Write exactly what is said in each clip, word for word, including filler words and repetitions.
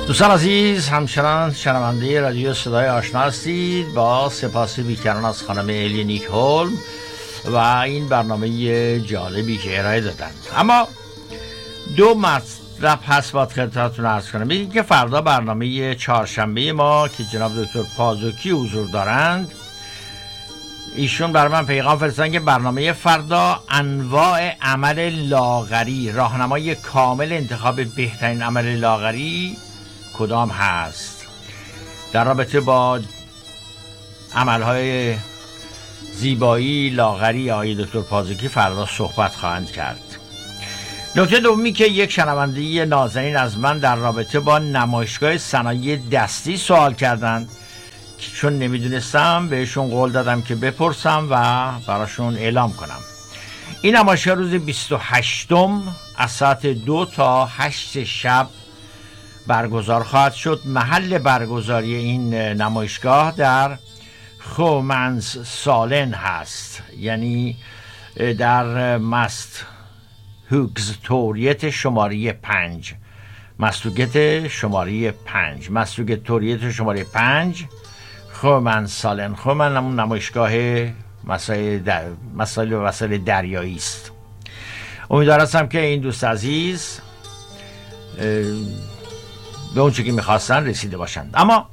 دوستان عزیز، همچنان شنونده رادیو صدای آشنا هستید. با سپاس بیکران از خانم الی نیک هولم و این برنامه جالبی که ارائه دادن. اما دو مطلب هست باید خدمتتون عرض کنم. یکی که فردا برنامه چهارشنبه ما که جناب دکتر پازوکی حضور دارند، ایشون برای من پیغام فرستادن که برنامه فردا انواع عمل لاغری، راهنمای کامل انتخاب بهترین عمل لاغری کدام هست، در رابطه با عملهای زیبایی لاغری آقای دکتر پازوکی فردا صحبت خواهند کرد. نکته دومی که یک شنونده نازنین از من در رابطه با نمایشگاه صنایع دستی سوال کردند، چون نمیدونستم بهشون قول دادم که بپرسم و براشون اعلام کنم. این نمایشگاه روز بیست و هشتم از ساعت دو تا هشت شب برگزار خواهد شد. محل برگزاری این نمایشگاه در خومنز سالن هست، یعنی در مست هوگزتوریت شماره پنج، مستوگت شماره پنج مستوگتوریت شماره پنج خومنز سالن. خومن همون نمایشگاه مسائل در... مسائل و وسایل دریایی است. امیدوارم که این دوست عزیز به اون چه که میخواستن رسیده باشند. اما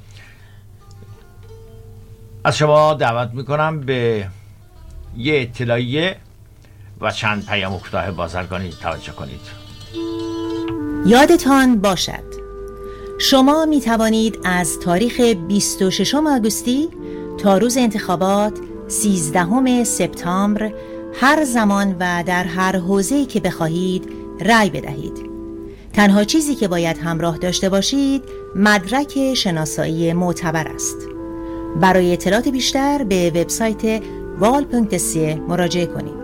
از شما دعوت میکنم به یه اطلاعیه و چند پیام کوتاه بازرگانی توجه کنید. یادتان باشد شما می توانید از تاریخ بیست و ششم آگوستی تا روز انتخابات سیزدهم سپتامبر هر زمان و در هر حوزه‌ای که بخواهید رأی بدهید. تنها چیزی که باید همراه داشته باشید مدرک شناسایی معتبر است. برای اطلاعات بیشتر به وبسایت وال پونکت سی مراجعه کنید.